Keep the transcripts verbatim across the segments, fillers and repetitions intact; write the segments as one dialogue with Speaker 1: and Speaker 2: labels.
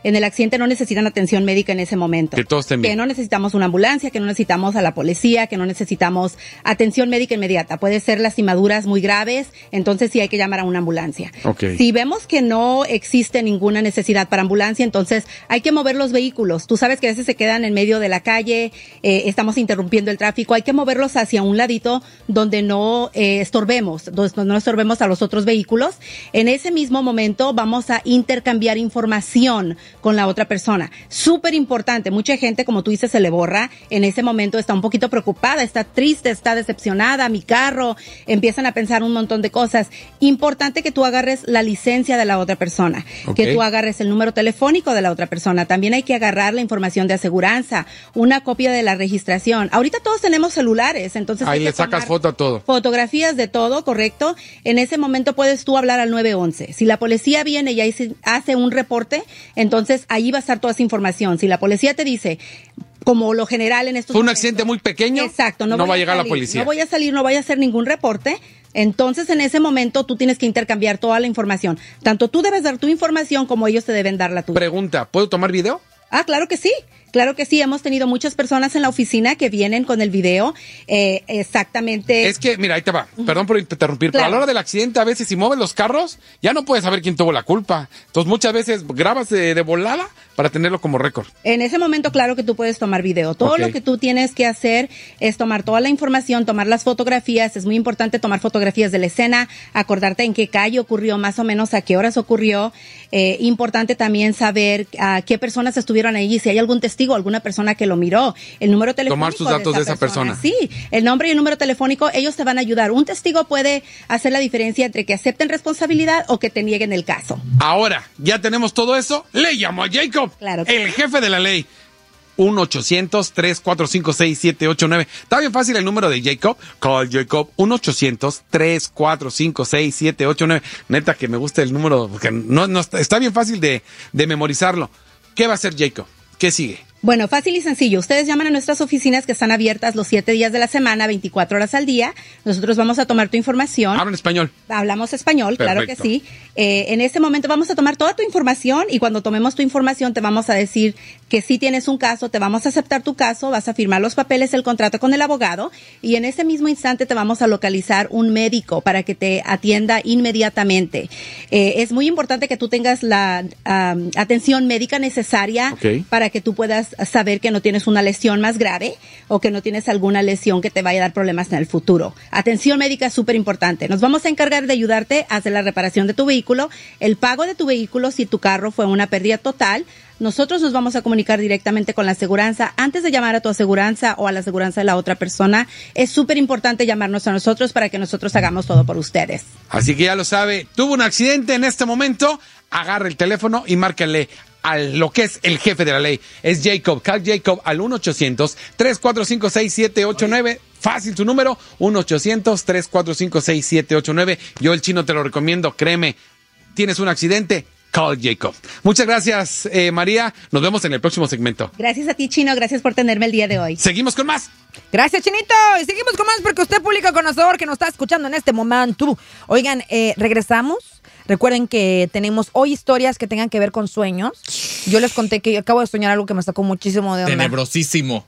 Speaker 1: en el accidente no necesitan atención médica en ese momento.
Speaker 2: Que todos estén bien.
Speaker 1: Que no necesitamos una ambulancia, que no necesitamos a la policía, que no necesitamos atención médica inmediata. Puede ser lastimaduras muy graves, entonces sí hay que llamar a una ambulancia.
Speaker 2: Okay.
Speaker 1: Si vemos que no existe ninguna necesidad para ambulancia, entonces hay que mover los vehículos. Tú sabes que a veces se quedan en medio de la calle, eh, estamos interrumpiendo el tráfico, hay que moverlos hacia un ladito donde no eh, estorbemos, donde no estorbemos a los otros vehículos. En ese mismo momento vamos a intercambiar información con la otra persona. Súper importante, mucha gente, como tú dices, se le borra. En ese momento está un poquito preocupada, está triste, está decepcionada, mi carro, empiezan a pensar un montón de cosas. Importante que tú agarres la licencia de la otra persona,
Speaker 2: okay.
Speaker 1: que tú agarres el número telefónico de la otra persona. También hay que agarrar la información de aseguranza, una copia de la registración. Ahorita todos tenemos celulares, entonces
Speaker 2: ahí
Speaker 1: hay
Speaker 2: le
Speaker 1: que
Speaker 2: sacas foto a todo.
Speaker 1: Fotografías de todo, correcto. En ese momento puedes tú hablar al nueve once. Si la policía viene y ahí hace un reporte, entonces ahí va a estar toda esa información. Si la policía te dice, como lo general en estos
Speaker 2: fue un
Speaker 1: momentos,
Speaker 2: accidente muy pequeño,
Speaker 1: exacto, no,
Speaker 2: no va a
Speaker 1: a
Speaker 2: llegar
Speaker 1: salir,
Speaker 2: la policía.
Speaker 1: No voy a salir, no voy a hacer ningún reporte. Entonces, en ese momento, tú tienes que intercambiar toda la información. Tanto tú debes dar tu información como ellos te deben dar la tuya.
Speaker 2: Pregunta, ¿puedo tomar video?
Speaker 1: Ah, claro que sí. Claro que sí, hemos tenido muchas personas en la oficina que vienen con el video, eh, exactamente.
Speaker 2: Es que, mira, ahí te va, perdón por interrumpir,
Speaker 1: Claro.
Speaker 2: pero a la hora del accidente a veces si mueves los carros, ya no puedes saber quién tuvo la culpa. Entonces muchas veces grabas de, de volada para tenerlo como récord.
Speaker 1: En ese momento, claro que tú puedes tomar video. Todo
Speaker 2: Okay.
Speaker 1: lo que tú tienes que hacer es tomar toda la información, tomar las fotografías. Es muy importante tomar fotografías de la escena, acordarte en qué calle ocurrió, más o menos a qué horas ocurrió. Eh, importante también saber a qué personas estuvieron ahí, si hay algún testigo, alguna persona que lo miró, el número telefónico.
Speaker 2: Tomar sus datos de esa persona.
Speaker 1: Sí, el nombre y el número telefónico, ellos te van a ayudar. Un testigo puede hacer la diferencia entre que acepten responsabilidad o que te nieguen el caso.
Speaker 2: Ahora, ya tenemos todo eso, le llamo a Jacob,
Speaker 1: Claro que
Speaker 2: el jefe de la ley. uno ochocientos, tres cuatro cinco, seis siete ocho nueve. Está bien fácil el número de Jacob. Call Jacob. uno ochocientos, tres cuatro cinco, seis siete ocho nueve. Neta que me gusta el número, porque no, no está, está bien fácil de, de memorizarlo. ¿Qué va a hacer Jacob? ¿Qué sigue?
Speaker 1: Bueno, fácil y sencillo. Ustedes llaman a nuestras oficinas que están abiertas los siete días de la semana, veinticuatro horas al día. Nosotros vamos a tomar tu información.
Speaker 2: Hablan español.
Speaker 1: Hablamos español,
Speaker 2: Perfecto.
Speaker 1: claro que sí. Eh, en ese momento vamos a tomar toda tu información y cuando tomemos tu información te vamos a decir que sí tienes un caso, te vamos a aceptar tu caso, vas a firmar los papeles, el contrato con el abogado y en ese mismo instante te vamos a localizar un médico para que te atienda inmediatamente. Eh, es muy importante que tú tengas la um, atención médica necesaria
Speaker 2: Okay.
Speaker 1: para que tú puedas saber que no tienes una lesión más grave o que no tienes alguna lesión que te vaya a dar problemas en el futuro. Atención médica es súper importante. Nos vamos a encargar de ayudarte a hacer la reparación de tu vehículo, el pago de tu vehículo si tu carro fue una pérdida total. Nosotros nos vamos a comunicar directamente con la aseguranza. Antes de llamar a tu aseguranza o a la aseguranza de la otra persona, es súper importante llamarnos a nosotros para que nosotros hagamos todo por ustedes.
Speaker 2: Así que ya lo sabe, tuvo un accidente en este momento, agarre el teléfono y márcale a lo que es el jefe de la ley. Es Jacob. Call Jacob al uno ochocientos, tres cuatro cinco, seis siete ocho nueve. Fácil su número, uno ochocientos, tres cuatro cinco, seis siete ocho nueve. Yo el chino te lo recomiendo, créeme. Tienes un accidente, call Jacob. Muchas gracias, eh, María. Nos vemos en el próximo segmento.
Speaker 1: Gracias a ti, Chino. Gracias por tenerme el día de hoy.
Speaker 2: Seguimos con más.
Speaker 3: Gracias, Chinito. Y seguimos con más porque usted, público conocedor que nos está escuchando en este momento. Oigan, eh, regresamos. Recuerden que tenemos hoy historias que tengan que ver con sueños. Yo les conté que yo acabo de soñar algo que me sacó muchísimo de onda.
Speaker 4: Tenebrosísimo.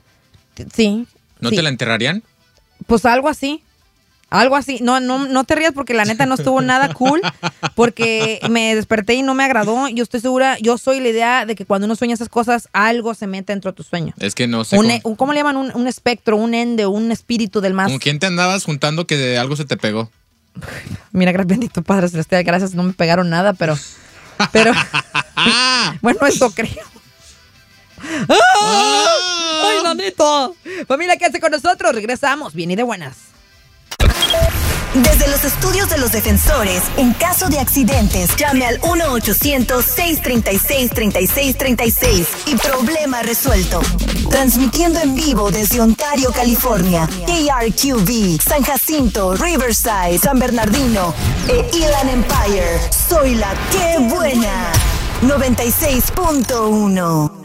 Speaker 3: Sí.
Speaker 4: ¿No
Speaker 3: sí.
Speaker 4: te la enterrarían?
Speaker 3: Pues algo así. Algo así. No, no, no te rías porque la neta no estuvo nada cool. Porque me desperté y no me agradó. Yo estoy segura, yo soy la idea de que cuando uno sueña esas cosas, algo se mete dentro de tu sueño.
Speaker 4: Es que no sé.
Speaker 3: Un,
Speaker 4: con,
Speaker 3: un- ¿Cómo le llaman? Un, un espectro, un ende, un espíritu del más.
Speaker 4: ¿Con quién te andabas juntando que de algo se te pegó?
Speaker 3: Mira, gracias bendito Padre Celestial, gracias, no me pegaron nada, pero. Pero. Bueno, eso creo. ¡Ah! ¡Ay, manito! Familia, quédate con nosotros. Regresamos. Bien y de buenas.
Speaker 5: Desde los estudios de los defensores, en caso de accidentes, llame al uno ochocientos, seis tres seis, tres seis tres seis y problema resuelto. Transmitiendo en vivo desde Ontario, California, K R Q V, San Jacinto, Riverside, San Bernardino e Inland Empire. Soy la que buena. noventa y seis punto uno.